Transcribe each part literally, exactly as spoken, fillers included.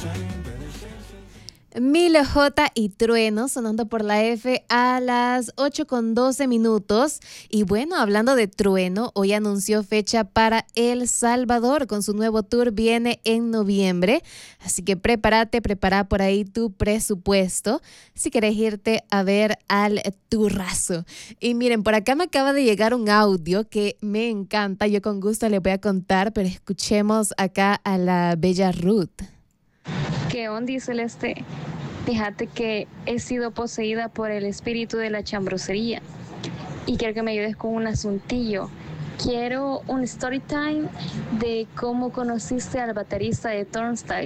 Milo J y Trueno sonando por la F a las ocho con doce minutos. Y bueno, hablando de Trueno, hoy anunció fecha para El Salvador con su nuevo tour, viene en noviembre. Así que prepárate, prepara por ahí tu presupuesto si querés irte a ver al turrazo. Y miren, por acá me acaba de llegar un audio que me encanta. Yo con gusto les voy a contar, pero escuchemos acá a la bella Ruth. ¿Qué onda, Celeste? Fíjate que he sido poseída por el espíritu de la chambrosería y quiero que me ayudes con un asuntillo. Quiero un story time de cómo conociste al baterista de Turnstile.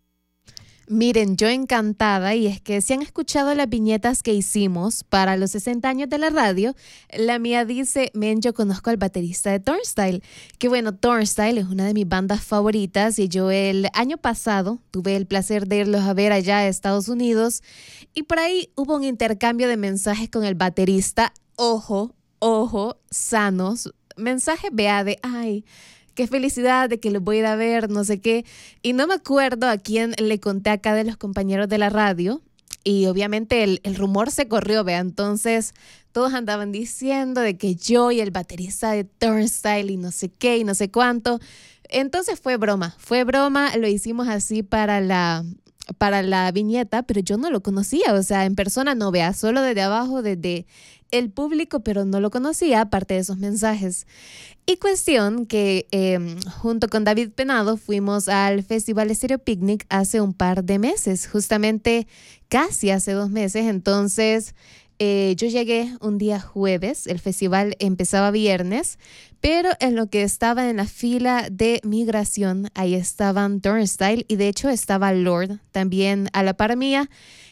Miren, yo encantada, y es que si han escuchado las viñetas que hicimos para los sesenta años de la radio, la mía dice, men, yo conozco al baterista de Turnstile, que bueno, Turnstile es una de mis bandas favoritas y yo el año pasado tuve el placer de irlos a ver allá a Estados Unidos y por ahí hubo un intercambio de mensajes con el baterista, ojo, ojo, sanos, mensajes, vea, de, ay, qué felicidad de que los voy a ir a ver, no sé qué. Y no me acuerdo a quién le conté acá de los compañeros de la radio. Y obviamente el, el rumor se corrió, vea. Entonces todos andaban diciendo de que yo y el baterista de Turnstile y no sé qué y no sé cuánto. Entonces fue broma, fue broma. Lo hicimos así para la, para la viñeta, pero yo no lo conocía. O sea, en persona no, vea, solo desde abajo, desde el público, pero no lo conocía, aparte de esos mensajes. Y cuestión que eh, junto con David Penado fuimos al Festival Estéreo Picnic hace un par de meses, justamente casi hace dos meses. Entonces eh, yo llegué un día jueves, el festival empezaba viernes, pero en lo que estaba en la fila de migración, ahí estaban Turnstile y de hecho estaba Lord también a la par mía.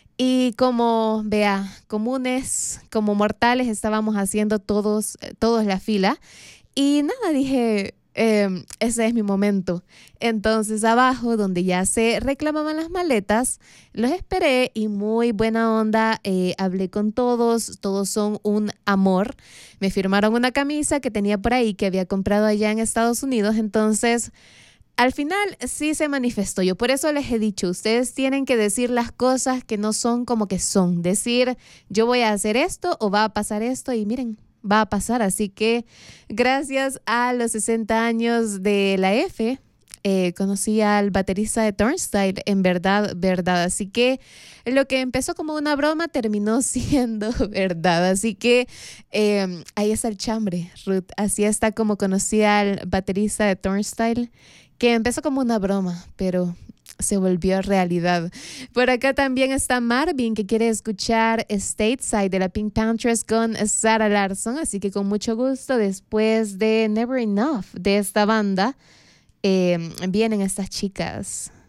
Y como, vea, comunes, como mortales, estábamos haciendo todos, todos la fila. Y nada, dije, eh, ese es mi momento. Entonces abajo, donde ya se reclamaban las maletas, los esperé y muy buena onda, eh, hablé con todos, todos son un amor. Me firmaron una camisa que tenía por ahí, que había comprado allá en Estados Unidos, entonces al final sí se manifestó. Yo por eso les he dicho, ustedes tienen que decir las cosas que no son como que son. Decir, yo voy a hacer esto o va a pasar esto y miren, va a pasar. Así que gracias a los sesenta años de la F, eh, conocí al baterista de Turnstile, en verdad, verdad. Así que lo que empezó como una broma terminó siendo verdad. Así que eh, ahí está el chambre, Ruth. Así está como conocí al baterista de Turnstile, que empezó como una broma, pero se volvió realidad. Por acá también está Marvin, que quiere escuchar Stateside de la Pink Panthers con Sarah Larsson, así que con mucho gusto, después de Never Enough de esta banda, eh, vienen estas chicas.